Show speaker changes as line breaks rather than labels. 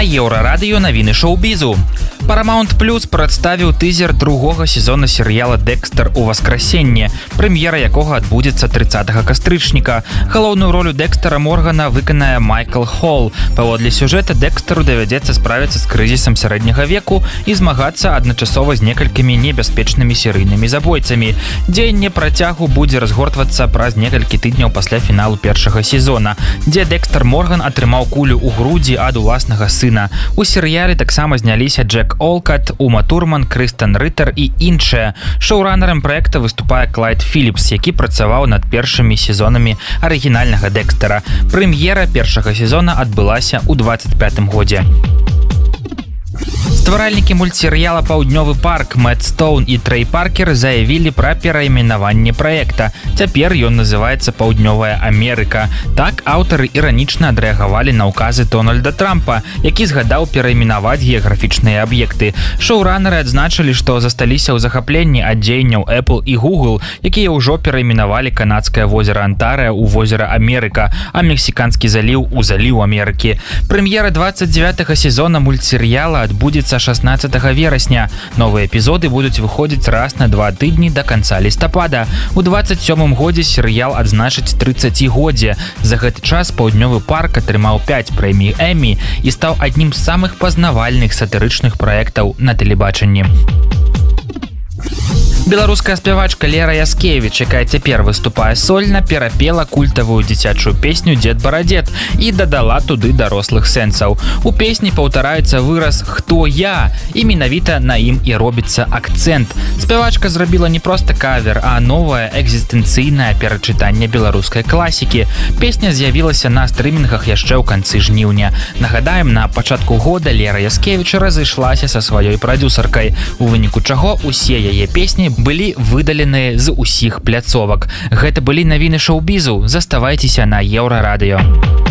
Еўрарадыё навіны шоу-бізу. Paramount Plus прадставіў тызер другога сезона серыяла «Дэкстер у васкрасенне», прэм'ера якога адбудзецца 30 кастрычніка. Галоўную ролю Дэкстера Моргана выканае Майкл Холл. Паводле сюжэта Дэкстеру давядзецца справіцца з крызісам сярэдняга веку і змагацца адначасова з некалькімі небяспечнымі серыйнымі забойцамі. Дзеянне працягу будзе разгортвацца праз некалькі тыдняў пасля фіналу першага сезона, дзе Дэкстер Морган атрымаў кулю ў грудзі ад уласнага сына. У серыяле таксама зняліся Джек Олкат, Ума Турман, Крыстен Рытер і іншыя. Шоуранерам праекта выступае Клайд Філіпс, які працаваў над першымі сезонамі арыгінальнага Дэкстера. Прэм'ера першага сезона адбылася ў 25-м годзе. Стваральнікі мультсерыяла «Паўднёвы парк» Мэтт Стоун і Трэй Паркер заявілі пра перайменаванне праекта. Цяпер ён называецца «Паўднёвая Амерыка». Так аўтары іранічна адрэагавалі на ўказы Дональда Трампа, які згадаў перайменаваць геаграфічныя аб'екты. Шоуранеры адзначылі, што засталіся ў захапленні ад дзеянняў Apple і Google, якія ўжо перайменавалі канадскае возера Антарыя ў возера Амерыка, а мексіканскі заліў у заліў Амерыкі. Прэм'ера 29-го сезона мультсерыяла адбудзецца 16 верасня. Новыя эпізоды будуць выходзіць раз на 2 тыдні да канца лістапада. У 27-м годзе серыял адзначыць 30-годдзе. За гэты час «Паўднёвы парк» атрымаў 5 прэмій Эмі і стаў аднім з самых пазнавальных сатырычных праектаў на тэлебачанні. Беларуская спявачка Лера Яскевіч, якая цяпер выступае сольна, перапела культавую дзіцячую песню «Дзед Барадзед» і дадала туды дарослых сэнсаў. У песні паўтараецца выраз «Хто я?» і менавіта на ім і робіцца акцэнт. Спявачка зрабіла не проста кавер, а новае экзістэнцыйнае перачытанне беларускай класікі. Песня з'явілася на стрымінгах яшчэ ў канцы жніўня. Нагадаем, на пачатку года Лера Яскевіч разышлася са сваёй прадзюсаркай, у выніку чаго усе яе песні былі выдалены з усіх пляцовак. Гэта былі навіны шоу-бізу. Заставайцеся на Еўрарадыё.